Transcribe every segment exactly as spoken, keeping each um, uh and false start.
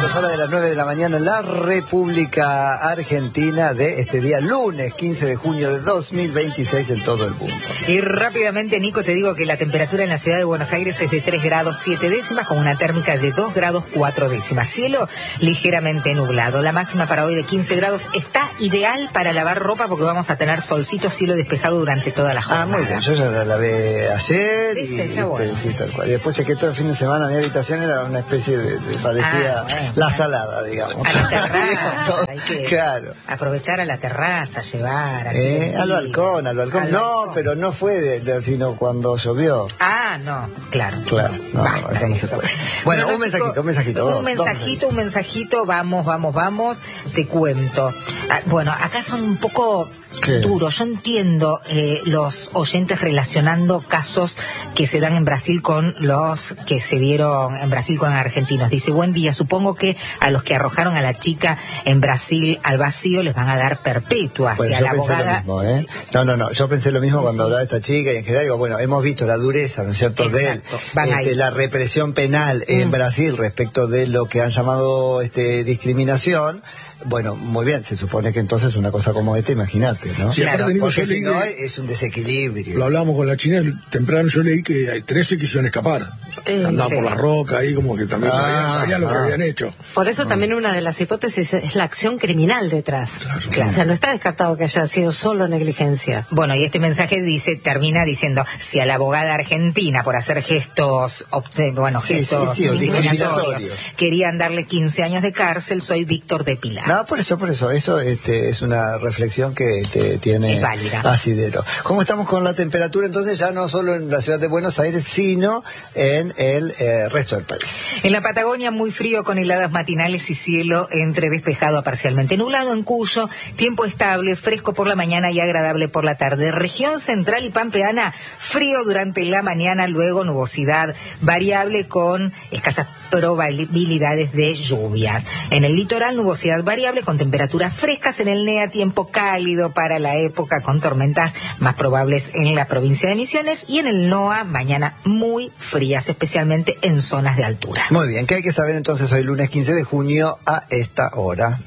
minutos, hora de las nueve de la mañana en la República Argentina de este día lunes quince de junio de dos mil veintiséis en todo el mundo. Y rápidamente, Nico, te digo que la temperatura en la ciudad de Buenos Aires es de tres grados siete décimas con una térmica de dos grados cuatro décimas. Cielo ligeramente nublado. La máxima para hoy de quince grados está ideal para lavar ropa porque vamos a tener solcito, cielo despejado durante toda la jornada. Ah, muy bien. Yo ya la lavé ayer y, y, bueno. sí, tal cual. Y después se quedó todo el fin de semana mi habitación era una especie de, de parecía ah, bueno, la salada, digamos. A la terraza, hay que claro. aprovechar a la terraza, llevar. Eh, al balcón, al balcón. Al no, balcón. Pero no fue de, de, sino cuando llovió. Ah, no, claro. Claro, no, Basta no, eso no eso. se puede. Bueno, no, un mensajito, un mensajito. Un dos, mensajito, dos un mensajito, vamos, vamos, vamos, te cuento. Ah, bueno, acá son un poco ¿Qué? duros. Yo entiendo eh, los oyentes relacionando casos que se dan en Brasil con los que se dieron en Brasil con argentinos. Dice, buen día, supongo que a los que arrojaron a la chica en Brasil al vacío les van a dar perpetua. Bueno, hacia yo la pensé abogada. lo mismo, ¿eh? No, no, no, yo pensé lo mismo cuando sí. hablaba de esta chica y en general digo, bueno, hemos visto la dureza, ¿no es cierto?, Exacto. de él, este, la represión penal mm. en Brasil respecto de lo que han llamado este discriminación. Bueno, muy bien, se supone que entonces una cosa como esta, imagínate, ¿no? Sí, claro, aparte, porque si si no es un desequilibrio. Lo hablábamos con la China temprano, yo leí que hay trece quisieron escapar. Eh, Andaban sí. por la roca ahí como que también ah, sabían, sabían lo ah. que habían hecho. Por eso ah. también una de las hipótesis es la acción criminal detrás. Claro, claro. O sea, no está descartado que haya sido solo negligencia. Bueno, y este mensaje dice, termina diciendo, si a la abogada argentina por hacer gestos, bueno, sí, gestos sí, sí, discriminatorios, querían darle quince años de cárcel, soy Víctor de Pilar. No, por eso, por eso, eso este, es una reflexión que este, tiene asidero. ¿Cómo estamos con la temperatura entonces? Ya no solo en la ciudad de Buenos Aires, sino en el eh, resto del país. En la Patagonia muy frío con heladas matinales y cielo entre despejado a parcialmente nublado. En Cuyo, tiempo estable, fresco por la mañana y agradable por la tarde. Región central y pampeana, frío durante la mañana, luego nubosidad variable con escasas probabilidades de lluvias. En el litoral, nubosidad variable con temperaturas frescas. En el N E A, tiempo cálido para la época con tormentas más probables en la provincia de Misiones. Y en el NOA, mañana muy frías, especialmente en zonas de altura. Muy bien, ¿qué hay que saber entonces hoy lunes quince de junio a esta hora?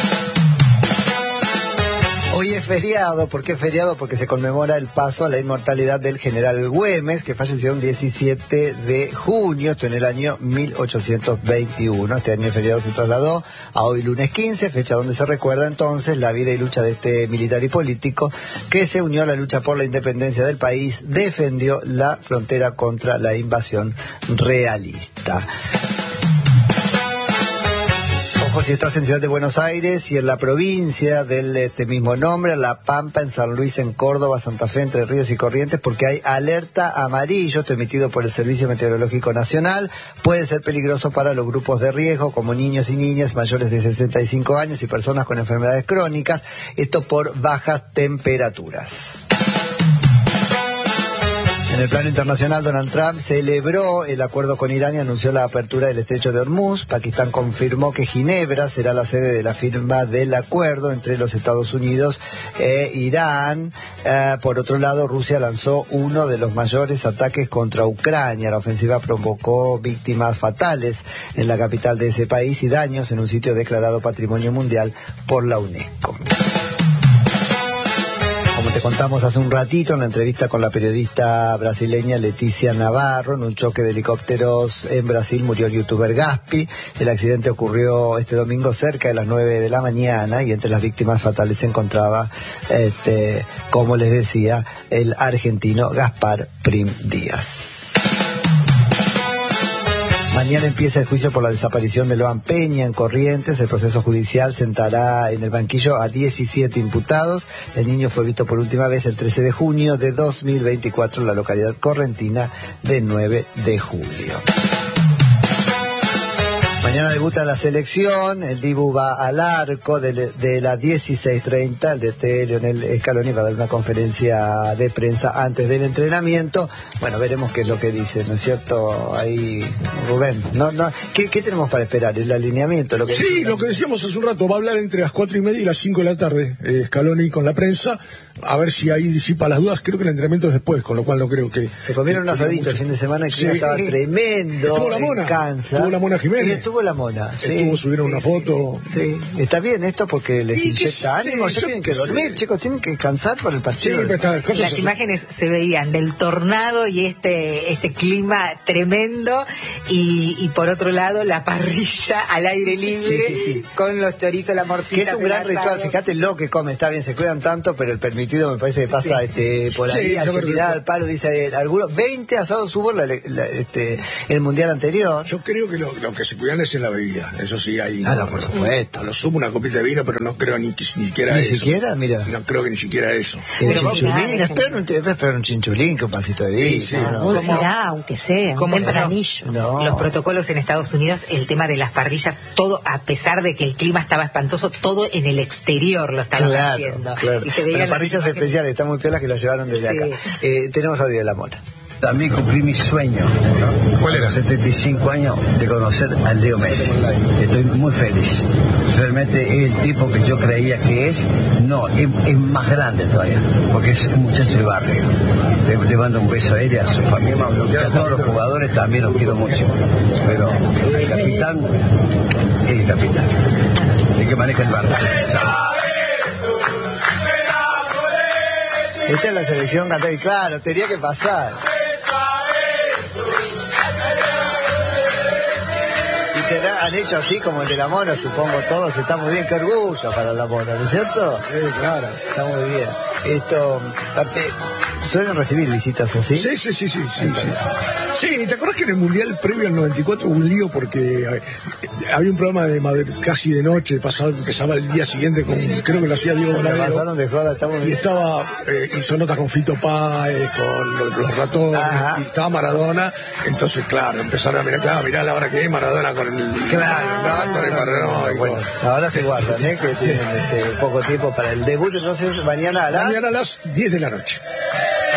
Hoy es feriado. ¿Por qué feriado? Porque se conmemora el paso a la inmortalidad del general Güemes, que falleció el diecisiete de junio, esto en el año mil ochocientos veintiuno. Este año el feriado se trasladó a hoy lunes quince, fecha donde se recuerda entonces la vida y lucha de este militar y político que se unió a la lucha por la independencia del país, defendió la frontera contra la invasión realista. Ojo, si estás en Ciudad de Buenos Aires y en la provincia del este mismo nombre, La Pampa, en San Luis, en Córdoba, Santa Fe, Entre Ríos y Corrientes, porque hay alerta amarillo, esto emitido por el Servicio Meteorológico Nacional. Puede ser peligroso para los grupos de riesgo, como niños y niñas mayores de sesenta y cinco años y personas con enfermedades crónicas, esto por bajas temperaturas. En el plano internacional, Donald Trump celebró el acuerdo con Irán y anunció la apertura del estrecho de Hormuz. Pakistán confirmó que Ginebra será la sede de la firma del acuerdo entre los Estados Unidos e Irán. Eh, por otro lado, Rusia lanzó uno de los mayores ataques contra Ucrania. La ofensiva provocó víctimas fatales en la capital de ese país y daños en un sitio declarado Patrimonio Mundial por la UNESCO. Como te contamos hace un ratito en la entrevista con la periodista brasileña Leticia Navarro, en un choque de helicópteros en Brasil murió el youtuber Gaspi. El accidente ocurrió este domingo cerca de las nueve de la mañana y entre las víctimas fatales se encontraba, este, como les decía, el argentino Gaspar Prim Díaz. Mañana empieza el juicio por la desaparición de Loan Peña en Corrientes. El proceso judicial sentará en el banquillo a diecisiete imputados. El niño fue visto por última vez el trece de junio de dos mil veinticuatro en la localidad correntina de nueve de julio. Mañana debuta la selección, el Dibu va al arco de, de la dieciséis treinta, el D T Leonel Scaloni va a dar una conferencia de prensa antes del entrenamiento. Bueno, veremos qué es lo que dice, ¿no es cierto? Ahí, Rubén, no, no, ¿qué, qué tenemos para esperar? ¿El alineamiento? Lo que sí, decía? Lo que decíamos hace un rato, va a hablar entre las cuatro y media y las cinco de la tarde, eh, Scaloni con la prensa, a ver si ahí disipa las dudas. Creo que el entrenamiento es después, con lo cual no creo que... Se comieron un asadito el fin de semana, que sí, estaba tremendo. Estuvo la Mona, en Kansas. Estuvo la Mona Jiménez. estuvo la Mona. Sí, Estuvo, subieron sí, una foto. Sí, está bien esto porque les Y inyecta que ánimo, sé, ya yo tienen que qué dormir, sé. chicos, tienen que descansar para el Sí, partido. pero estas cosas Las así. imágenes se veían del tornado y este este clima tremendo y, y por otro lado la parrilla al aire libre Sí, sí, sí. con los chorizos, la morcilla. Que es un gran ritual, fíjate lo que come, está bien, se cuidan tanto, pero el permitido me parece que pasa Sí. este, por Sí, ahí, yo creo agilidad que- al palo, dice eh, algunos, veinte asados hubo la, la- este, el mundial anterior. Yo creo que lo, lo que se cuidan es en la bebida, eso sí hay. Ah, no, por supuesto. A lo sumo una copita de vino, pero no creo ni, que- ni siquiera Ni eso. siquiera, mira. No creo que ni siquiera eso. El Pero vos- chinchulín, ah, es peor, un, es peor un chinchulín que un pasito de vino. Sí, sí. ¿no? Un ¿Cómo? será, aunque sea, un ¿Cómo son tempranillo. No. los protocolos en Estados Unidos? El tema de las parrillas, todo, a pesar de que el clima estaba espantoso, todo en el exterior lo estaban Claro, haciendo. claro. Y se veían Las las parrillas imágenes. especiales, están muy piolas que las llevaron desde Sí. acá. Eh, tenemos audio de la Mona. También cumplí mi sueño. ¿Cuál era? A los setenta y cinco años de conocer a Leo Messi. Estoy muy feliz. Realmente es el tipo que yo creía que es. No, es, es más grande todavía, porque es un muchacho de barrio. Le, le mando un beso a él y a su familia. A todos los jugadores también los quiero mucho. Pero el capitán es el capitán. El que maneja el barrio. Chao. Esta es la selección cantada y claro, tenía que pasar. Y te la han hecho así como el de la Mona, supongo todos, está muy bien, qué orgullo para la Mona, ¿no es cierto? Sí, claro. Está muy bien. Esto, aparte, suelen recibir visitas así. Sí, sí, sí, sí, sí, sí. Sí, ¿te acuerdas que en el Mundial previo al noventa y cuatro hubo un lío porque eh, había un programa de madre- casi de noche, pasaba, empezaba el día siguiente con, creo que lo hacía Diego La Bonadero, pasaron de joda, está muy y bien. estaba, eh, hizo notas con Fito Páez, con los, los ratones, Ajá. y estaba Maradona, entonces claro, empezaron a mirar, claro, mirá la hora que es Maradona con el... Claro, no, con el no, no, Maradona, no, y bueno, con- ahora se guardan, ¿eh? Que tienen este, poco tiempo para el debut, entonces mañana a las... Mañana a las diez de la noche.